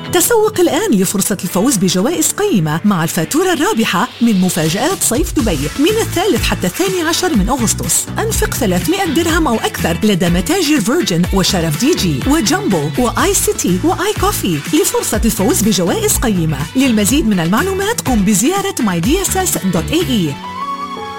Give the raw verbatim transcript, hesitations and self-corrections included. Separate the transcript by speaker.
Speaker 1: تسوق الآن لفرصة الفوز بجوائز قيمة مع الفاتورة الرابحة من مفاجآت صيف دبي من الثالث حتى الثاني عشر من أغسطس. أنفق ثلاثمائة درهم أو أكثر لدى متاجر فيرجن وشرف دي جي وجامبو وآي سيتي وآي كوفي لفرصة الفوز بجوائز قيمة. للمزيد من المعلومات قم بزيارة ماي دي اس اس دوت اي اي.